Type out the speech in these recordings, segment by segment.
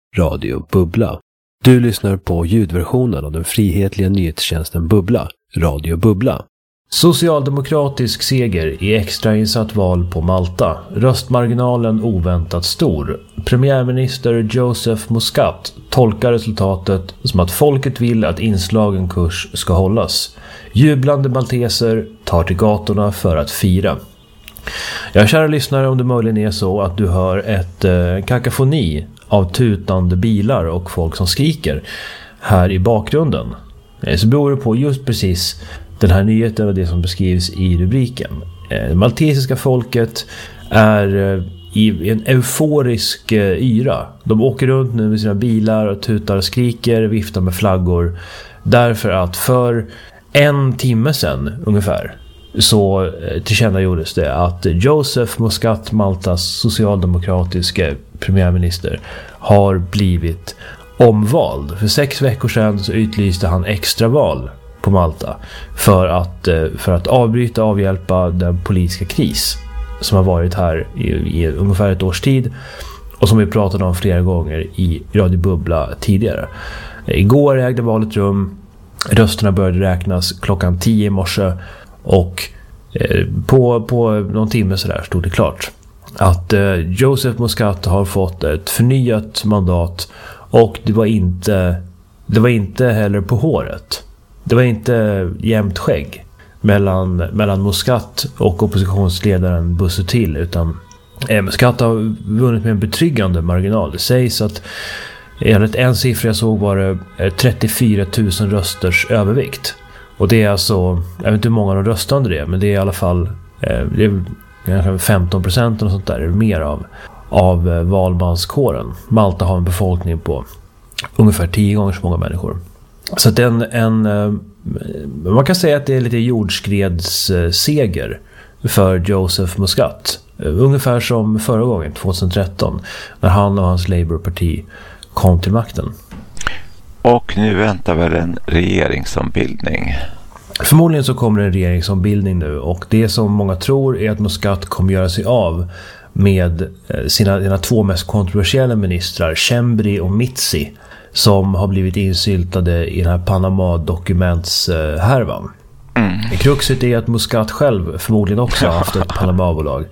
Radio Bubbla. Du lyssnar på ljudversionen av den frihetliga nyhetstjänsten Bubbla, Radio Bubbla. Socialdemokratisk seger i extrainsatt val på Malta. Röstmarginalen oväntat stor. Premiärminister Joseph Muscat tolkar resultatet som att folket vill att inslagen kurs ska hållas. Jublande malteser tar till gatorna för att fira. Ja, kära lyssnare, om det möjligen är så att du hör ett kakafoni av tutande bilar och folk som skriker här i bakgrunden, så beror det på just precis den här nyheten och det som beskrivs i rubriken. Det maltesiska folket är i en euforisk yra. De åker runt nu med sina bilar och tutar och skriker, viftar med flaggor, därför att för en timme sedan ungefär så tillkännagjordes det att Joseph Muscat, Maltas socialdemokratiska premiärminister, har blivit omvald. För 6 veckor sedan så utlyste han extraval på Malta för att avhjälpa den politiska kris som har varit här i ungefär ett års tid och som vi pratade om flera gånger i Radio Bubbla tidigare. Igår ägde valet rum. Rösterna började räknas klockan 10 i morse och på någon timme så där stod det klart att Joseph Muscat har fått ett förnyat mandat, och det var inte heller på håret. Det var inte jämnt skägg mellan Muscat och oppositionsledaren Busuttil, utan Muscat har vunnit med en betryggande marginal. Det sägs att enligt en siffra jag såg var det 34 000 rösters övervikt. Och det är alltså, jag vet inte hur många de röstande det är, men det är i alla fall det är 15% och sånt där, mer av valmanskåren. Malta har en befolkning på ungefär 10 gånger så många människor. Så att man kan säga att det är lite jordskredsseger för Joseph Muscat. Ungefär som förra gången, 2013, när han och hans Labour-parti kom till makten. Och nu väntar väl en regeringsombildning? Förmodligen så kommer en regeringsombildning nu, och det som många tror är att Muscat kommer göra sig av med sina 2 mest kontroversiella ministrar, Chembri och Mitzi, som har blivit insyltade i den här Panama-dokumentshärvan. Kruxet är att Muscat själv förmodligen också har haft ett Panama-bolag.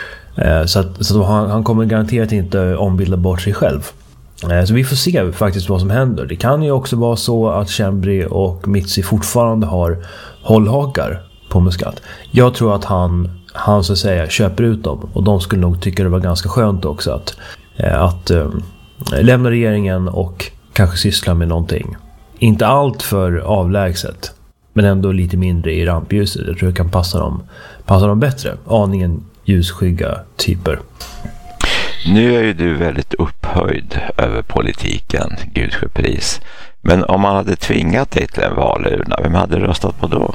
Så han kommer garanterat inte ombilda bort sig själv. Så vi får se faktiskt vad som händer. Det kan ju också vara så att Chembri och Mitzi fortfarande har hållhakar på Muscat. Jag tror att han så att säga köper ut dem, och de skulle nog tycka det var ganska skönt också att lämna regeringen och kanske syssla med någonting. Inte allt för avlägset, men ändå lite mindre i rampljuset. Jag tror det kan passa dem bättre. Aningen ljusskygga typer. Nu är ju du väldigt upphöjd över politiken, gudsjepris. Men om man hade tvingat dig till en valurna, vem hade röstat på då?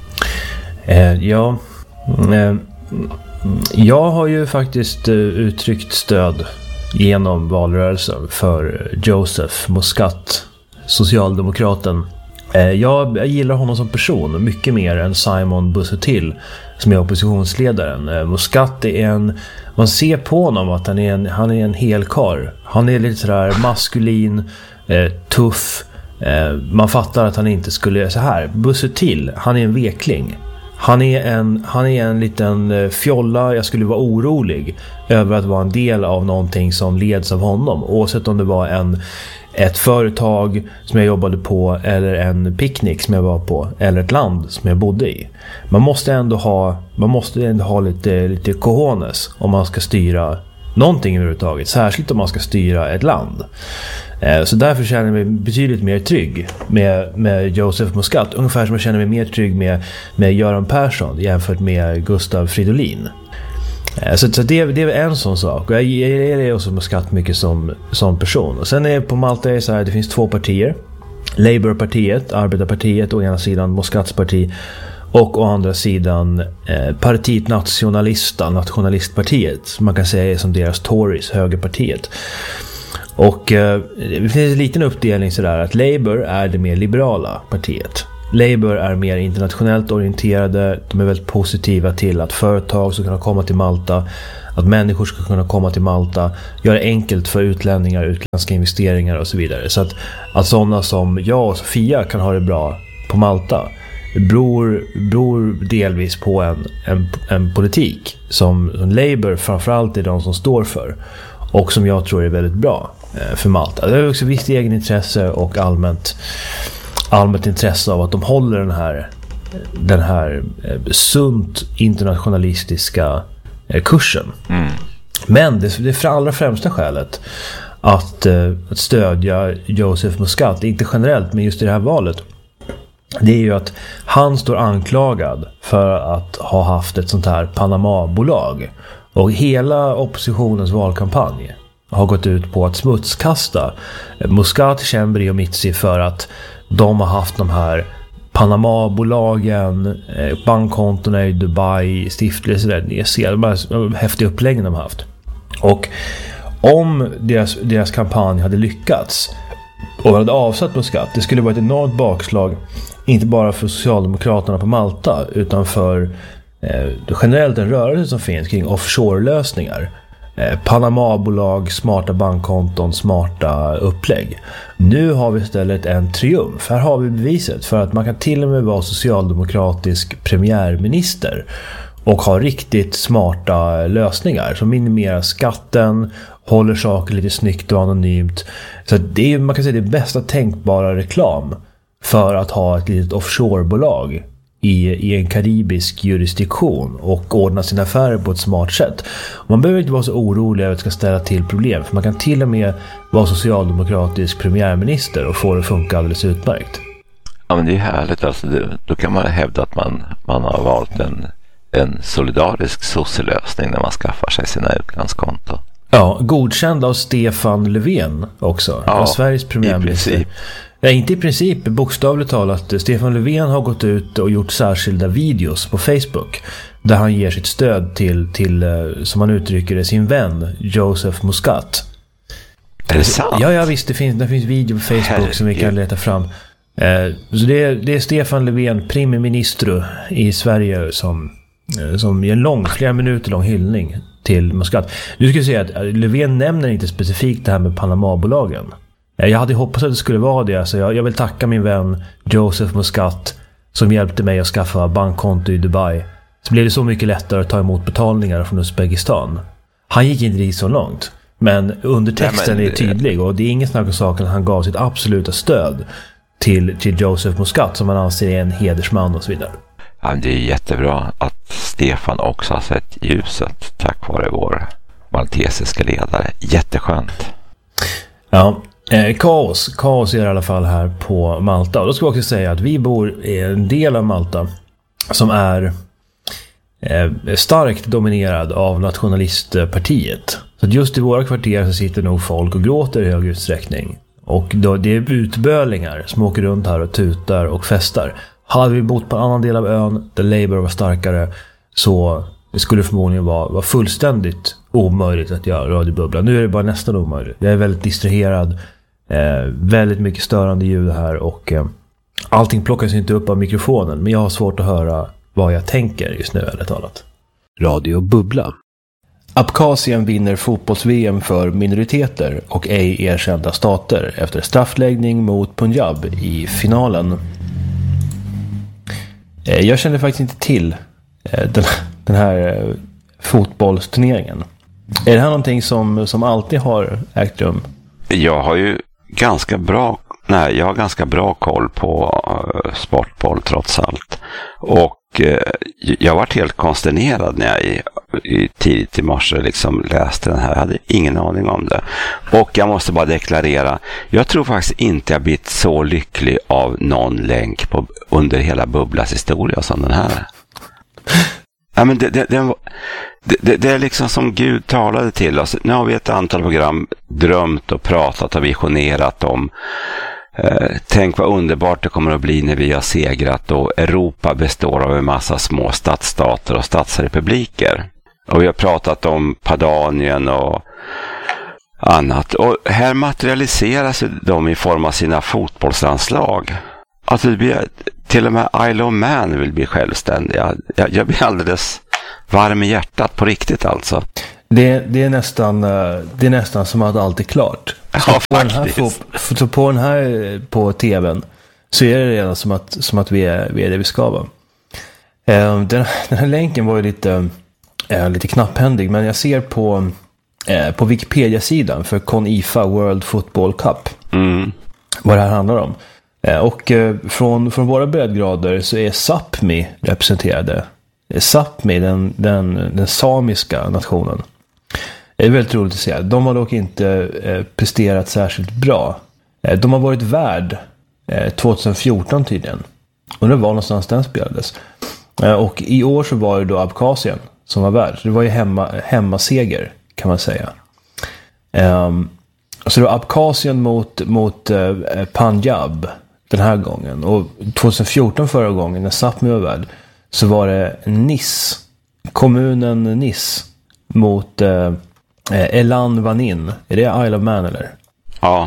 Jag har ju faktiskt uttryckt stöd genom valrörelsen för Joseph Muscat, socialdemokraten. Jag gillar honom som person mycket mer än Simon Busuttil som är oppositionsledaren. Muscat är man ser på honom att han är en helkarl. Han är lite sådär maskulin, tuff. Man fattar att han inte skulle göra så här. Busuttil, han är en vekling. Han är en liten fjolla. Jag skulle vara orolig över att vara en del av någonting som leds av honom, oavsett om det var ett företag som jag jobbade på, eller en picknick som jag var på, eller ett land som jag bodde i. Man måste ändå ha lite cojones om man ska styra någonting överhuvudtaget, särskilt om man ska styra ett land. Så därför känner jag mig betydligt mer trygg med Joseph Muscat, ungefär som jag känner mig mer trygg med Göran Persson jämfört med Gustav Fridolin. Så det är en sån sak. Och jag gillar också Muscat mycket som person. Och sen är på Malta är så här, det finns 2 partier. Labour-partiet, Arbetarpartiet å ena sidan, Muscats parti, och å andra sidan Partiet Nationalista, nationalistpartiet. Man kan säga är som deras Tories, högerpartiet. Och det finns en liten uppdelning sådär att Labour är det mer liberala partiet. Labour är mer internationellt orienterade. De är väldigt positiva till att företag ska kunna komma till Malta, att människor ska kunna komma till Malta, göra det enkelt för utlänningar, utländska investeringar och så vidare. Så att sådana som jag och Sofia kan ha det bra på Malta beror delvis på en politik som Labour framförallt är de som står för och som jag tror är väldigt bra för Malta. Det är också visst egenintresse och allmänt intresse av att de håller den här sunt internationalistiska kursen. Men det allra främsta skälet att stödja Joseph Muscat, inte generellt men just i det här valet, det är ju att han står anklagad för att ha haft ett sånt här Panama-bolag. Och hela oppositionens valkampanj har gått ut på att smutskasta Muscat, Chembri och Mitzi för att de har haft de här Panama-bolagen, bankkontona i Dubai, stiftelser, ni ser de här häftiga uppläggen de har haft. Och om deras kampanj hade lyckats och hade avsatt Muscat, det skulle vara ett enormt bakslag, inte bara för Socialdemokraterna på Malta utan för generellt en rörelse som finns kring offshore-lösningar. Panama-bolag, smarta bankkonton, smarta upplägg. Nu har vi istället en triumf. Här har vi beviset för att man kan till och med vara socialdemokratisk premiärminister och ha riktigt smarta lösningar som minimerar skatten, håller saker lite snyggt och anonymt. Så det är, man kan säga, det bästa tänkbara reklam för att ha ett litet offshorebolag i en karibisk jurisdiktion och ordna sina affärer på ett smart sätt. Man behöver inte vara så orolig över att det ska ställa till problem, för man kan till och med vara socialdemokratisk premiärminister och få det att funka alldeles utmärkt. Ja, men det är härligt. Alltså, då kan man hävda att man har valt en solidarisk socialösning när man skaffar sig sina utlandskonton. Ja, godkänd av Stefan Löfven också. Ja, Sveriges premiärminister. I princip. Ja, inte i princip, bokstavligt talat. Stefan Löfven har gått ut och gjort särskilda videos på Facebook där han ger sitt stöd till som han uttrycker det, sin vän Joseph Muscat. Är det sant? Ja, visst, det finns video på Facebook som vi kan leta fram. Så det är Stefan Löfven, premiärminister i Sverige, som ger en flera minuter lång hyllning till Muscat. Du skulle säga att Löfven nämner inte specifikt det här med Panama-bolagen. Jag hade hoppats att det skulle vara det. Så jag vill tacka min vän Joseph Muscat som hjälpte mig att skaffa bankkonto i Dubai. Så blev det så mycket lättare att ta emot betalningar från Uzbekistan. Han gick inte dit så långt. Men undertexten är tydlig och det är ingen snack om saken att han gav sitt absoluta stöd till Joseph Muscat som man anser är en hedersman och så vidare. Ja, det är jättebra att Stefan också har sett ljuset tack vare vår maltesiska ledare. Jätteskönt. Ja, kaos är i alla fall här på Malta. Och då ska vi också säga att vi bor i en del av Malta som är starkt dominerad av nationalistpartiet. Så att just i våra kvarter så sitter nog folk och gråter i hög utsträckning. Och då, det är utbölingar som åker runt här och tutar och festar. Hade vi bott på en annan del av ön där Labour var starkare, så det skulle förmodligen vara fullständigt omöjligt att göra radiobubbla. Nu är det bara nästan omöjligt. Jag är väldigt distraherad. Väldigt mycket störande ljud här och allting plockas inte upp av mikrofonen, men jag har svårt att höra vad jag tänker just nu, eller talat. Radio Bubbla. Abkhazien vinner fotbolls-VM för minoriteter och ej erkända stater efter straffläggning mot Punjab i finalen. Jag känner faktiskt inte till den här fotbollsturneringen. Är det här någonting som alltid har ägt rum? Jag har ganska bra koll på sportboll trots allt. Och jag var helt konsternerad när jag tidigt i morse liksom läste den här. Jag hade ingen aning om det. Och jag måste bara deklarera, jag tror faktiskt inte jag blivit så lycklig av någon länk under hela Bubblas historia som den här. Ja, men det är liksom som Gud talade till oss. Nu har vi ett antal program drömt och pratat och visionerat om. Tänk vad underbart det kommer att bli när vi har segrat och Europa består av en massa små stadsstater och stadsrepubliker. Och vi har pratat om Padanien och annat. Och här materialiseras de i form av sina fotbollslandslag. Alltså det blir, till och med Isle of Man vill bli självständiga. Jag blir alldeles varm i hjärtat på riktigt alltså. Det är nästan som att allt är klart. Ja, faktiskt. Så på den här på tvn så är det redan som att vi är det vi ska vara. Den här länken var ju lite knapphändig, men jag ser på Wikipedia-sidan för CONIFA World Football Cup vad det här handlar om. Och från våra breddgrader så är Sápmi representerade. Sápmi, den samiska nationen. Det är väldigt roligt att se. De har dock inte presterat särskilt bra. De har varit värd 2014 tydligen. Och det var någonstans den spelades. Och i år så var det då Abkhazien som var värd. Det var ju hemmaseger kan man säga. Så det var Abkhazien mot Punjab den här gången. Och 2014 förra gången när Sápmi var värd så var det Nis, kommunen Nis mot Elan Vanin. Är det Isle of Man eller? Ja.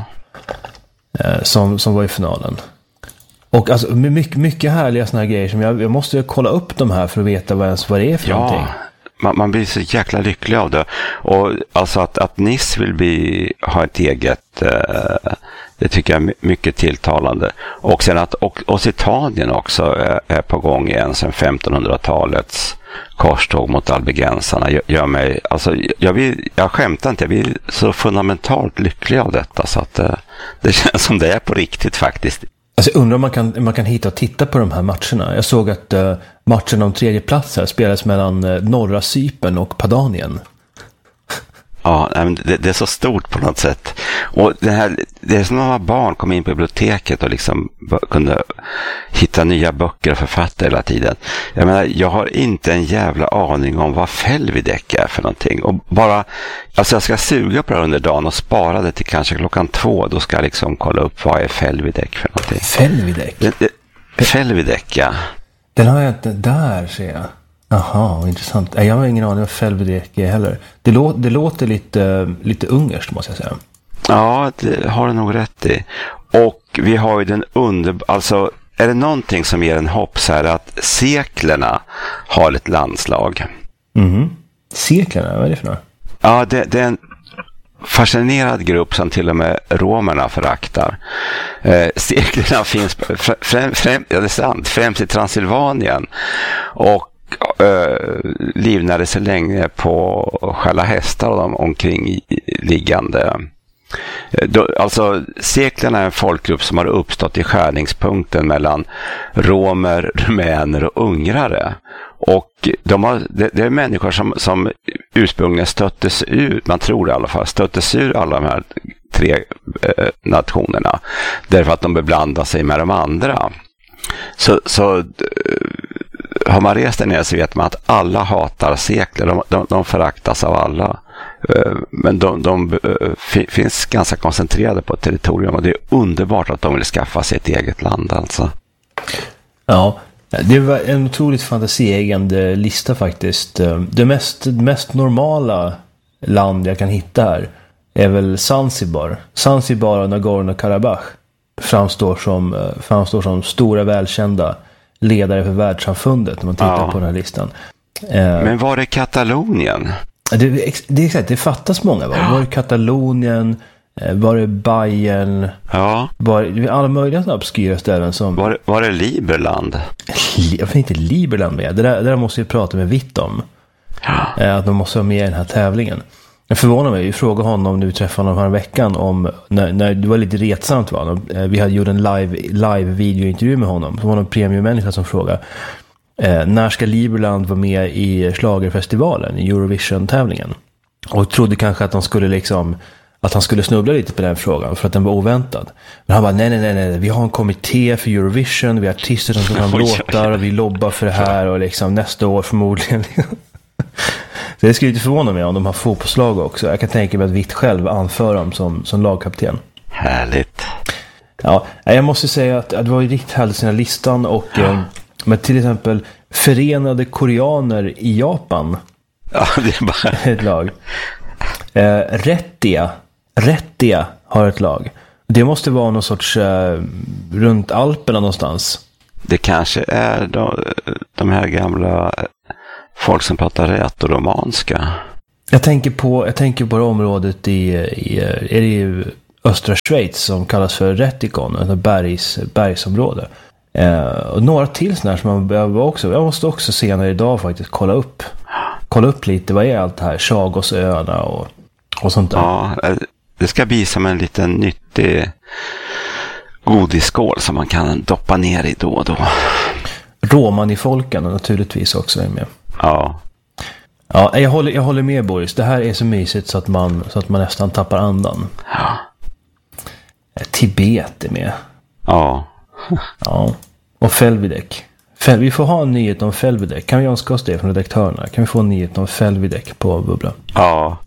Som var i finalen. Och alltså mycket härliga såna här grejer som jag måste kolla upp de här för att veta vad det är för någonting. Man blir så jäkla lycklig av det. Och alltså att Nice vill ha ett eget, det tycker jag är mycket tilltalande. Och sen att Occitanien också är på gång igen sedan 1500-talets korståg mot albigenserna gör mig, alltså jag skämtar inte, jag blir så fundamentalt lycklig av detta så att det känns som det är på riktigt faktiskt. Alltså jag undrar om man kan hitta och titta på de här matcherna. Jag såg att matchen om tredje plats här spelades mellan norra Cypern och Padanien. Ja, det är så stort på något sätt. Och det är som när barn kom in på biblioteket och liksom kunde hitta nya böcker och författare hela tiden. Jag menar, jag har inte en jävla aning om vad Felvidek är för någonting. Och bara, alltså jag ska suga på det under dagen och spara det till kanske 2:00. Då ska jag liksom kolla upp vad är Felvidek för någonting. Felvidek? Felvidek, ja. Den har jag inte där, ser jag. Aha, intressant. Jag har ingen aning vad Felvidek är heller. Det låter lite ungerskt måste jag säga. Ja, det har du nog rätt i. Och vi har ju alltså är det någonting som ger en hopp så här att seklerna har ett landslag. Seklerna, vad är det för något? Ja, det är en fascinerad grupp som till och med romerna föraktar. Seklerna finns främst i Transylvanien och livnade sig länge på skälla hästar och de omkringliggande. Alltså seklerna är en folkgrupp som har uppstått i skärningspunkten mellan romer, rumäner och ungrare. Och det är människor som ursprungligen stöttes ur, man tror i alla fall, stöttes ur alla de här tre nationerna därför att de beblandar sig med de andra. Så har man rest där nere så vet man att alla hatar sekler. De föraktas av alla. Men de finns ganska koncentrerade på ett territorium och det är underbart att de vill skaffa sig ett eget land alltså. Ja, det var en otroligt fantasieggande lista faktiskt. Det mest normala land jag kan hitta här är väl Zanzibar. Zanzibar och Nagorno-Karabach framstår som stora välkända ledare för världssamfundet när man tittar på den här listan. Men var är Katalonien? Det är exakt, det fattas många. Var det Katalonien? Var det Bayern? Ja. Var det alla möjliga obskyra ställen som... Var det Liberland? Jag vet inte Liberland med. Det där måste vi prata med Vitt om. Att de måste vara med i den här tävlingen. Jag förvånar mig, jag frågade honom nu träffade honom här veckan om när det var lite retsamt va. Vi hade gjort en live videointervju med honom. Så var det en premiummänniska som frågade när ska Liberland vara med i schlagerfestivalen i Eurovision-tävlingen? Och trodde kanske att han skulle snubbla lite på den frågan för att den var oväntad. Men han bara, nej, vi har en kommitté för Eurovision, vi har artister som kan låtar och vi lobbar för det här och liksom nästa år förmodligen. Så det skulle inte förvåna mig om de har fotbollslag också. Jag kan tänka mig att Vitt själv anför dem som lagkapten. Härligt. Ja, jag måste säga att det var ju riktigt härligt den här listan och men till exempel förenade koreaner i Japan. Ja, det är bara ett lag. Rettia har ett lag. Det måste vara någon sorts runt Alperna någonstans. Det kanske är de här gamla folk som pratar rätoromanska. Jag tänker på det området är det ju östra Schweiz som kallas för Rettikon, ett bergsområde. Och några till sådana som man behöver också. Jag måste också senare idag faktiskt kolla upp lite vad är allt det här, Chagosöarna och sånt där. Ja, det ska bli som en liten nyttig godisskål som man kan doppa ner i då och då. Romani-folken naturligtvis också är med. Ja. Ja, jag håller med Boris. Det här är så mysigt så att man nästan tappar andan. Ja. Tibet är med. Ja. Ja. Och Felvidek. Vi får ha en nyhet om Felvidek. Kan vi önska oss det från redaktörerna? Kan vi få en nyhet om Felvidek på Bubbla? Ja.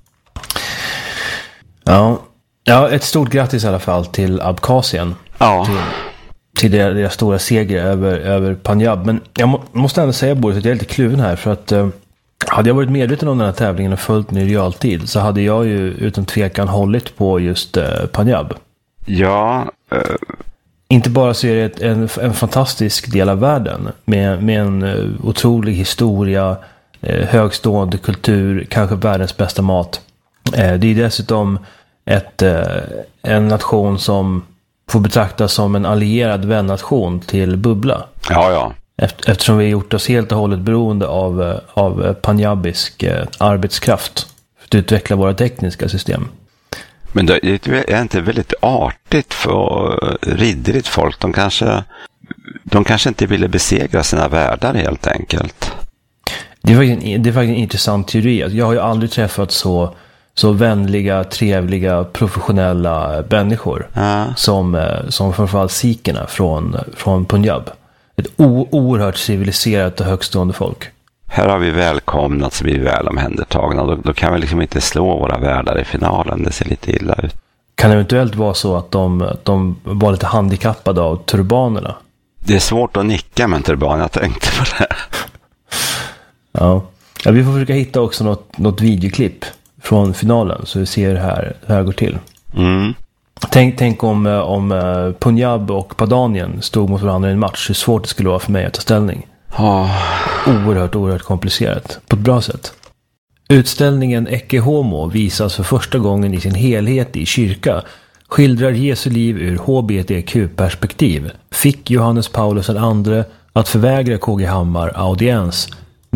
Ja, ett stort grattis i alla fall till Abkhazien. Ja. Till deras stora seger över Punjab. Men jag måste ändå säga, Boris, att jag är lite kluven här. För att hade jag varit medveten om den här tävlingen och följt den i realtid så hade jag ju utan tvekan hållit på just Punjab. Ja. Inte bara så är det en fantastisk del av världen med en otrolig historia, högstående kultur, kanske världens bästa mat. Det är dessutom en nation som får betraktas som en allierad vännation till Bubbla. Ja. Eftersom vi har gjort oss helt och hållet beroende av punjabisk arbetskraft för att utveckla våra tekniska system. Men det är inte väldigt artigt för ridderligt folk. De kanske inte ville besegra sina värdar helt enkelt. Det är faktiskt en intressant teori. Jag har ju aldrig träffat så vänliga, trevliga, professionella människor som framförallt sikherna från Punjab. Ett oerhört civiliserat och högstående folk. Här har vi välkomnats, vi är väl omhändertagna. Då kan vi liksom inte slå våra värdar i finalen. Det ser lite illa ut. Kan det eventuellt vara så att de var lite handikappade av turbanerna? Det är svårt att nicka med en turban, jag tänkte på det. Ja, vi får försöka hitta också något videoklipp från finalen så vi ser hur det här går till. Mm. Tänk om Punjab och Padanien stod mot varandra i en match. Hur svårt det skulle vara för mig att ta ställning. Oerhört komplicerat. På ett bra sätt. Utställningen Ecce Homo visas för första gången i sin helhet i kyrka. Skildrar Jesu liv ur HBTQ-perspektiv. Fick Johannes Paulus II att förvägra KG Hammar audiens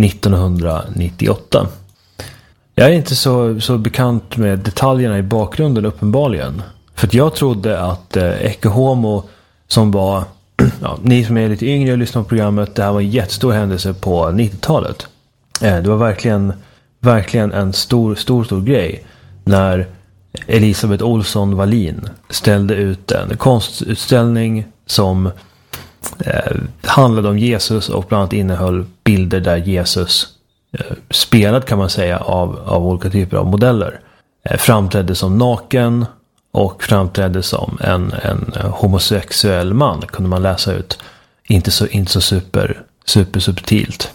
1998. Jag är inte så bekant med detaljerna i bakgrunden uppenbarligen. För att jag trodde att Ecce Homo som var, ni som är lite yngre och lyssnar på programmet, det här var en jättestor händelse på 90-talet. Det var verkligen en stor grej när Elisabeth Olsson Wallin ställde ut en konstutställning som handlade om Jesus och bland annat innehöll bilder där Jesus spelad kan man säga av olika typer av modeller. Framträdde som naken och framträdde som en homosexuell man, kunde man läsa ut. Inte så super subtilt.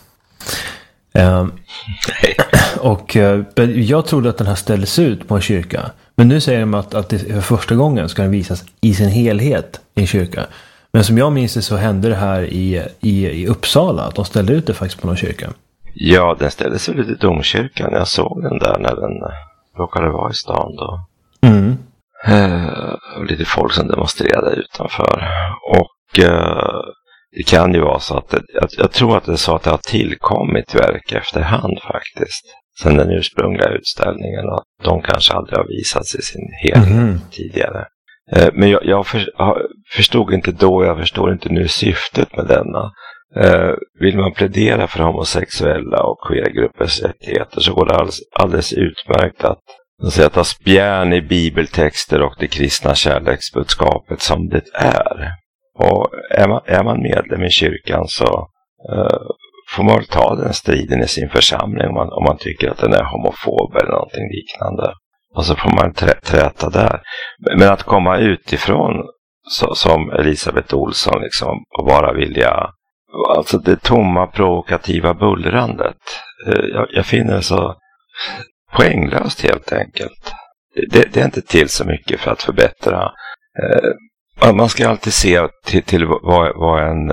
Och jag trodde att den här ställdes ut på en kyrka. Men nu säger de att det för första gången ska den visas i sin helhet i en kyrka. Men som jag minns det så hände det här i Uppsala, att de ställde ut det faktiskt på någon kyrka. Ja, den ställdes ut i domkyrkan. Jag såg den där när den råkade vara i stan då. Mm. Och lite folk som demonstrerade utanför. Och det kan ju vara så att jag tror att det är så att det har tillkommit verk efterhand faktiskt. Sen den ursprungliga utställningen, och de kanske aldrig har visats i sin helhet tidigare. Men jag förstod inte då, jag förstår inte nu syftet med denna. Vill man plädera för homosexuella och queergruppers rättigheter så går det alldeles utmärkt att ta spjärn i bibeltexter och det kristna kärleksbudskapet som det är. Och är man medlem i kyrkan så får man ta den striden i sin församling om man tycker att den är homofob eller någonting liknande. Och så får man träta där. Men att komma utifrån som Elisabeth Olsson liksom, och bara vilja, alltså det tomma provokativa bullrandet. Jag finner det så poänglöst helt enkelt. Det är inte till så mycket för att förbättra. Man ska alltid se till vad en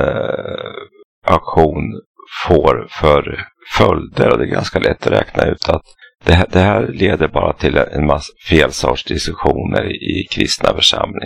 aktion får för följder. Och det är ganska lätt att räkna ut att Det här leder bara till en massa fel sorts diskussioner i kristna församlingar.